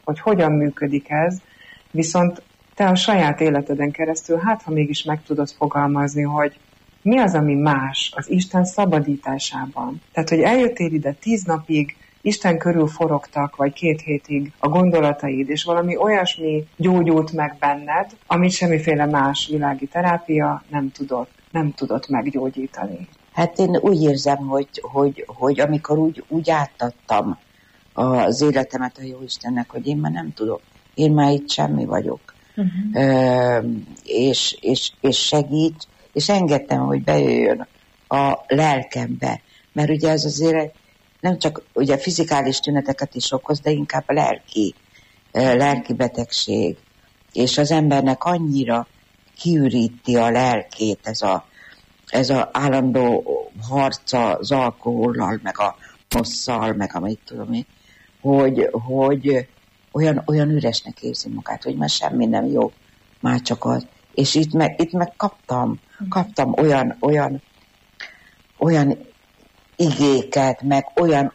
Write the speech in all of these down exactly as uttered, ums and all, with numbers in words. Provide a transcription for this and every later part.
hogy hogyan működik ez, viszont te a saját életeden keresztül, hát ha mégis meg tudod fogalmazni, hogy mi az, ami más az Isten szabadításában. Tehát, hogy eljöttél ide tíz napig, Isten körül forogtak, vagy két hétig a gondolataid, és valami olyasmi gyógyult meg benned, amit semmiféle más világi terápia nem tudott, nem tudott meggyógyítani. Hát én úgy érzem, hogy, hogy, hogy amikor úgy, úgy átadtam az életemet a Jóistennek, hogy én már nem tudok, én már itt semmi vagyok. Uh-huh. Ö, és, és, és segít, és engedtem, hogy bejöjjön a lelkembe, mert ugye ez azért nem csak ugye fizikális tüneteket is okoz, de inkább a lelki, lelki betegség, és az embernek annyira kiüríti a lelkét ez a, ez a állandó harca az alkohollal, meg a mosszal, meg amit tudom én, hogy, hogy olyan, olyan üresnek érzi magát, hogy már semmi nem jó, már csak az. És itt meg, itt meg kaptam, kaptam olyan, olyan, olyan igéket, meg olyan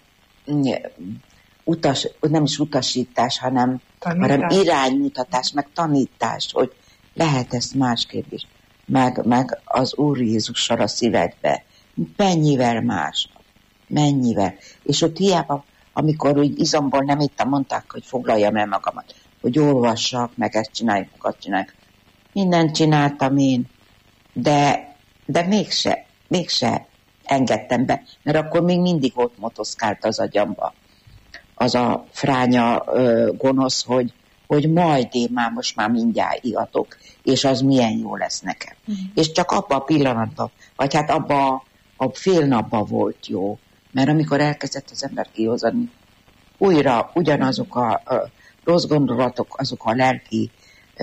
utas, nem is utasítás, hanem, hanem iránymutatás, meg tanítás, hogy lehet ezt másképp is. Meg, meg az Úr Jézussal a szívedbe. Mennyivel más. Mennyivel. És ott hiába, amikor úgy izomból nem ittam, mondták, hogy foglaljam el magamat, hogy olvassak, meg ezt csináljuk, meg azt csináljuk. Mindent csináltam én, de, de mégse, mégse engedtem be, mert akkor még mindig ott motoszkált az agyamba az a fránya ö, gonosz, hogy, hogy majd én már most már mindjárt ihatok, és az milyen jó lesz nekem. Mm. És csak abban a pillanatban, vagy hát abban a fél napban volt jó, mert amikor elkezdett az ember kihozani, újra ugyanazok a, a rossz gondolatok, azok a lelki ö,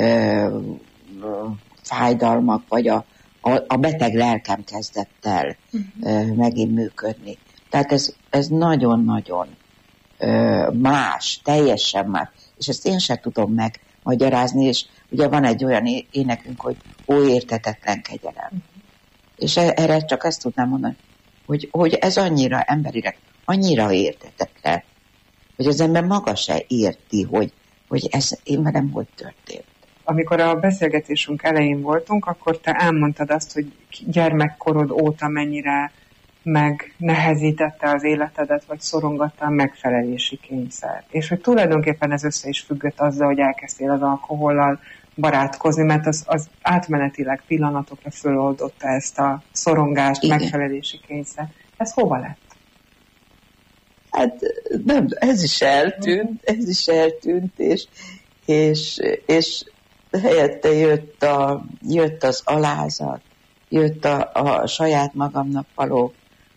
ö, fájdalmak, vagy a A, a beteg lelkem kezdett el uh-huh. uh, megint működni. Tehát ez, ez nagyon-nagyon uh, más, teljesen más. És ezt én sem tudom megmagyarázni, és ugye van egy olyan énekünk, hogy ó, értetetlen kegyelem. Uh-huh. És erre csak ezt tudnám mondani, hogy, hogy ez annyira emberileg, annyira értetetlen, hogy az ember maga se érti, hogy, hogy ez én velem hogy történt. Amikor a beszélgetésünk elején voltunk, akkor te elmondtad azt, hogy gyermekkorod óta mennyire megnehezítette az életedet, vagy szorongatta a megfelelési kényszer. És hogy tulajdonképpen ez össze is függött azzal, hogy elkezdtél az alkohollal barátkozni, mert az, az átmenetileg pillanatokra föloldotta ezt a szorongást, igen, megfelelési kényszer. Ez hova lett? Hát nem, ez is eltűnt, ez is eltűnt, és, és, és helyette jött, a, jött az alázat, jött a, a saját magamnak való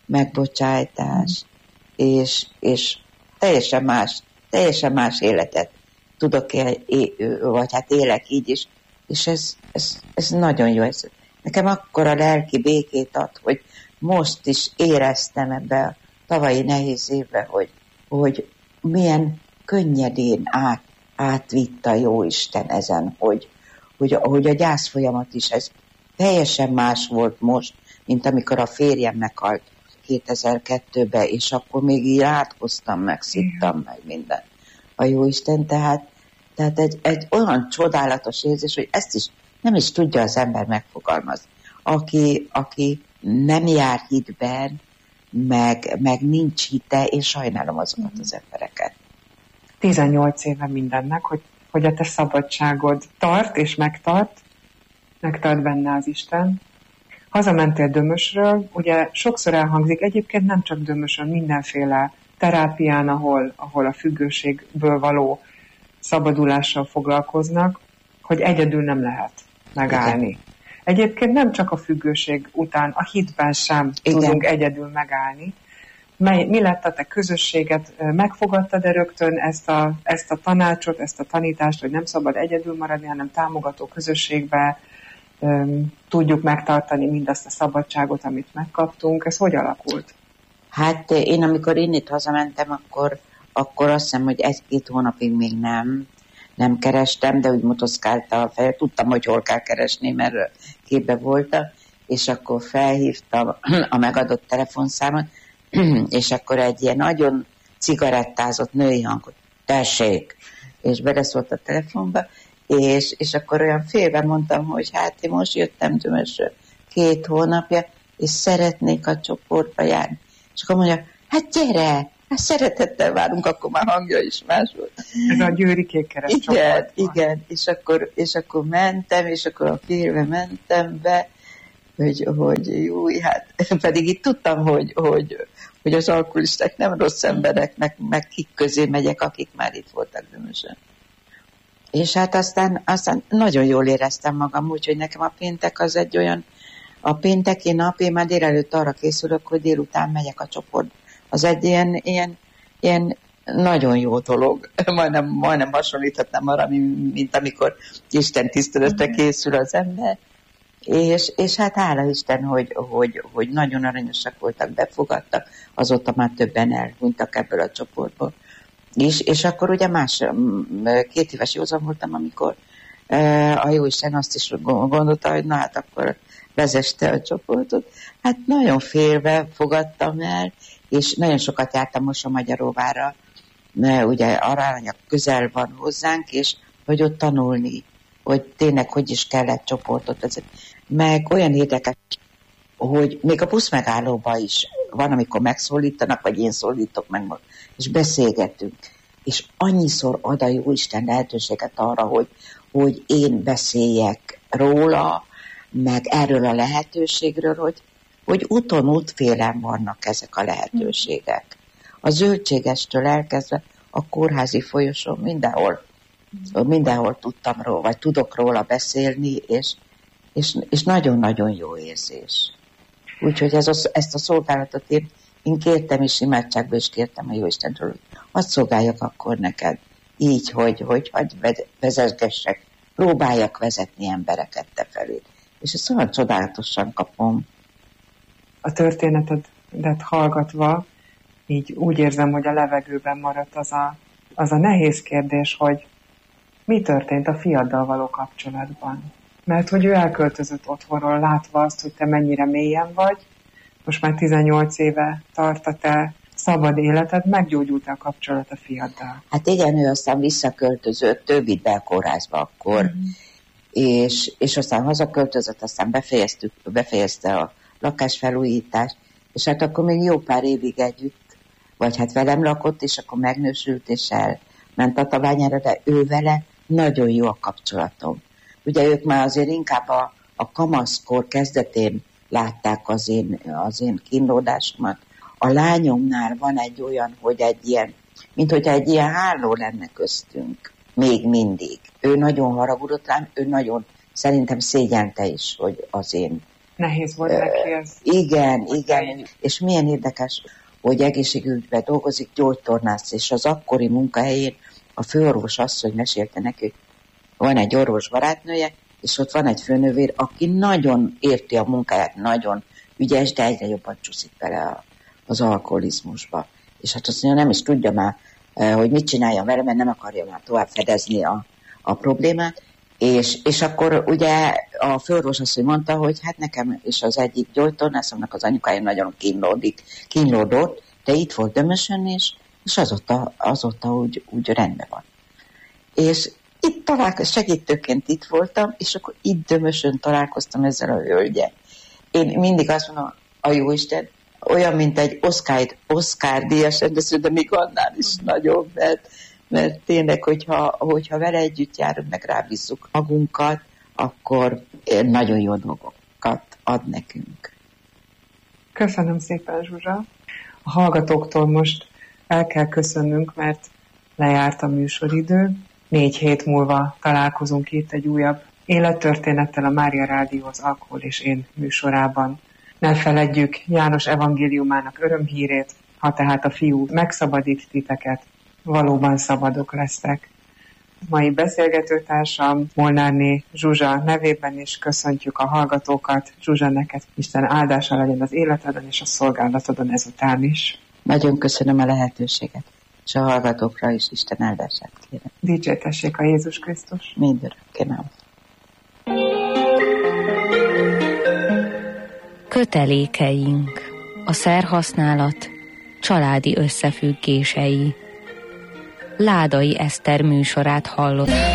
megbocsájtás, mm. és, és teljesen más, teljesen más életet tudok él, vagy hát élek így is, és ez, ez, ez nagyon jó. Ez, nekem akkora lelki békét ad, hogy most is éreztem ebbe a tavalyi nehéz évben, hogy, hogy milyen könnyedén át, átvitt a Jóisten ezen, hogy, hogy, hogy a gyász folyamat is ez teljesen más volt most, mint amikor a férjem meghalt kétezer-kettőben, és akkor még így átkoztam, meg szittam, meg minden. A Jóisten, tehát, tehát egy, egy olyan csodálatos érzés, hogy ezt is nem is tudja az ember megfogalmazni. Aki, aki nem jár hitben, meg, meg nincs hite, én sajnálom azokat az embereket. tizennyolc éve mindennek, hogy, hogy a te szabadságod tart és megtart, megtart benne az Isten. Hazamentél Dömösről, ugye sokszor elhangzik, egyébként nem csak Dömösön, mindenféle terápián, ahol, ahol a függőségből való szabadulással foglalkoznak, hogy egyedül nem lehet megállni. Igen. Egyébként nem csak a függőség után, a hitben sem igen, tudunk egyedül megállni. Mely, mi lett a te közösséget? Megfogadtad-e rögtön ezt a, ezt a tanácsot, ezt a tanítást, hogy nem szabad egyedül maradni, hanem támogató közösségbe um, tudjuk megtartani mindazt a szabadságot, amit megkaptunk? Ez hogy alakult? Hát én amikor én itt hazamentem, akkor, akkor azt hiszem, hogy egy-két hónapig még nem, nem kerestem, de úgy motoszkálta a fej. Tudtam, hogy hol kell keresni, mert képbe voltam, és akkor felhívtam a megadott telefonszámot, és akkor egy ilyen nagyon cigarettázott női hangot, tessék, és beleszólt a telefonba, és, és akkor olyan félve mondtam, hogy hát én most jöttem Dömösről két hónapja, és szeretnék a csoportba járni. És akkor mondja, hát gyere, hát szeretettel várunk, akkor már hangja is más volt. Ez a Győri Kékkereszt csoport. Igen, igen, és akkor, és akkor mentem, és akkor a félve mentem be, hogy, hogy jó, hát pedig itt tudtam, hogy, hogy, hogy az alkoholisták nem rossz emberek, meg, meg kik közé megyek, akik már itt voltak Dömösön. És hát aztán, aztán nagyon jól éreztem magam, úgyhogy nekem a péntek az egy olyan, a pénteki nap, én már délelőtt arra készülök, hogy délután megyek a csoport. Az egy ilyen, ilyen, ilyen nagyon jó dolog. Majdnem, majdnem hasonlíthatnám arra, mint amikor Isten tiszteletre készül az ember. És, és hát hála Isten, hogy, hogy, hogy nagyon aranyosak voltak, befogadtak, azóta már többen elhunytak ebből a csoportból. És, és akkor ugye más, két éves józan voltam, amikor a Jóisten azt is gondolta, hogy na hát akkor vezeste a csoportot. Hát nagyon félve fogadtam el, és nagyon sokat jártam Mosonmagyaróvára, ugye Aranya közel van hozzánk, és hogy ott tanulni, hogy tényleg hogy is kellett csoportot vezetni. Meg olyan érdekes, hogy még a buszmegállóban is van, amikor megszólítanak, vagy én szólítok meg, és beszélgetünk. És annyiszor ad a Jóisten lehetőséget arra, hogy, hogy én beszéljek róla, meg erről a lehetőségről, hogy, hogy úton útfélen vannak ezek a lehetőségek. A zöldségestől elkezdve a kórházi folyosón mindenhol, mindenhol tudtam róla, vagy tudok róla beszélni, és, és, és nagyon-nagyon jó érzés. Úgyhogy ez a, ezt a szolgálatot én, én kértem is imádságba, és kértem a Jóistentől, hogy hadd szolgáljak akkor neked így, hogy, hogy hadd vezessek, próbáljak vezetni embereket te felé. És ezt olyan csodálatosan kapom. A történetedet hallgatva, így úgy érzem, hogy a levegőben maradt az a, az a nehéz kérdés, hogy mi történt a fiaddal való kapcsolatban. Mert hogy ő elköltözött otthonról, látva azt, hogy te mennyire mélyen vagy, most már tizennyolc éve tart a te szabad életed, meggyógyult a kapcsolat a fiaddal. Hát igen, ő aztán visszaköltözött, ő vitt be a kórházba akkor, mm-hmm. és, és aztán hazaköltözött, aztán befejeztük, befejezte a lakásfelújítást, és hát akkor még jó pár évig együtt, vagy hát velem lakott, és akkor megnősült, és elment a Tatabányára, de ő vele nagyon jó a kapcsolatom. Ugye ők már azért inkább a, a kamaszkor kezdetén látták az én, az én kínlódásomat. A lányomnál van egy olyan, hogy egy ilyen, mint hogyha egy ilyen háló lenne köztünk, még mindig. Ő nagyon haragudott rám, ő nagyon szerintem szégyelte is, hogy az én... Nehéz volt uh, neki ez. Igen, igen, és milyen érdekes, hogy egészségügyben dolgozik, gyógytornász, és az akkori munkahelyén a főorvos asszony mesélte neki, hogy van egy orvos barátnője, és ott van egy főnővér, aki nagyon érti a munkáját, nagyon ügyes, de egyre jobban csúszik bele a, az alkoholizmusba. És hát azt mondja, nem is tudja már, hogy mit csinálja vele, mert nem akarja már tovább fedezni a, a problémát. És, és akkor ugye a főorvos azt mondta, hogy hát nekem és az egyik gyógytornászomnak az anyukája nagyon kínlódik, kínlódott, de itt volt Dömösön, és, és azóta, azóta úgy, úgy rendben van. És itt találkoztam, segítőként itt voltam, és akkor itt Dömösön találkoztam ezzel a hölgyel. Én mindig azt mondom, a Jóisten, olyan, mint egy Oscar, Oscar díjas rendező, de még annál is nagyobb, mert, mert tényleg, hogyha, hogyha vele együtt járunk, meg rábízzuk magunkat, akkor nagyon jó dolgokat ad nekünk. Köszönöm szépen, Zsuzsa. A hallgatóktól most el kell köszönnünk, mert lejárt a műsoridő. Négy hét múlva találkozunk itt egy újabb élettörténettel a Mária Rádió az Alkohol és én műsorában. Ne feledjük János evangéliumának örömhírét, ha tehát a fiú megszabadít titeket, valóban szabadok lesztek. Mai beszélgetőtársam Molnárné Zsuzsa nevében is köszöntjük a hallgatókat. Zsuzsa, neked Isten áldása legyen az életedön és a szolgálatodon ezután is. Nagyon köszönöm a lehetőséget, és a hallgatókra is Isten áldását kérem. Dicsértessék a Jézus Krisztus. Mindörökké nem. Kötelékeink. A szerhasználat családi összefüggései. Ládai Eszter műsorát hallott.